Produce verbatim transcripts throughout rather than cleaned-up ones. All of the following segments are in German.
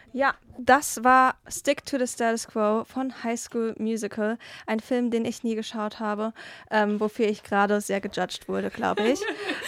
Ja, das war Stick to the Status Quo von High School Musical. Ein Film, den ich nie geschaut habe, ähm, wofür ich gerade sehr gejudged wurde, glaube ich.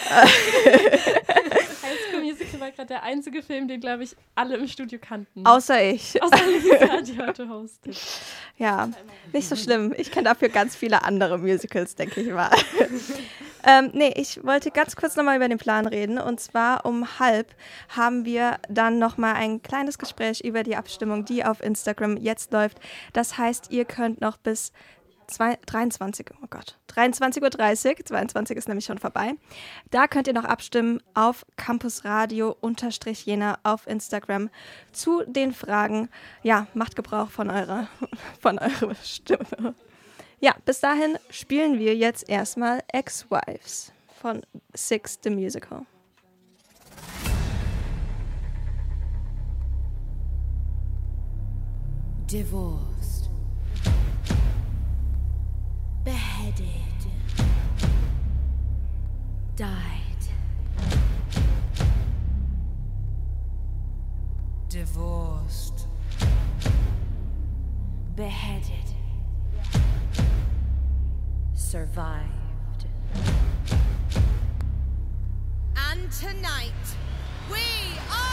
High School Musical war gerade der einzige Film, den, glaube ich, alle im Studio kannten. Außer ich. Außer Lisa, die heute hostet. Ja, nicht so schlimm. Ich kenne dafür ganz viele andere Musicals, denke ich mal. ähm, nee, ich wollte ganz kurz nochmal über den Plan reden. Und zwar um halb haben wir dann nochmal ein kleines Gespräch über die Abstimmung, die auf Instagram jetzt läuft. Das heißt, ihr könnt noch bis zwei, dreiundzwanzig, oh Gott, dreiundzwanzig Uhr dreißig, zweiundzwanzig ist nämlich schon vorbei. Da könnt ihr noch abstimmen auf Campus Radio unterstrich Jena auf Instagram zu den Fragen. Ja, macht Gebrauch von eurer, von eurer Stimme. Ja, bis dahin spielen wir jetzt erstmal Ex-Wives von Six the Musical. Divorced. Beheaded. Died. Divorced. Beheaded. Survived. And tonight, we are